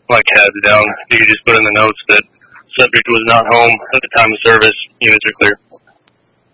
my cabs down. You could just put in the notes that subject was not home at the time of service. Units are clear.